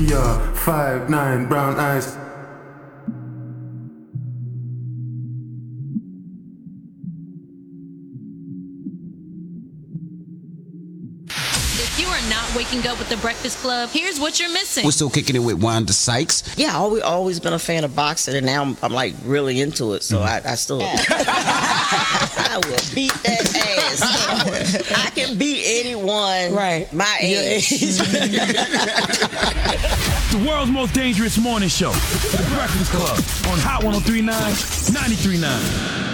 You're 5'9", brown eyes. If you are not waking up with the Breakfast Club, here's what you're missing. We're still kicking it with Wanda Sykes. Yeah, always been a fan of boxing, and now I'm like really into it. So I still, I will beat that ass. I can beat anyone, right? My age. The world's most dangerous morning show, The Breakfast Club, on Hot 103.9, 93.9.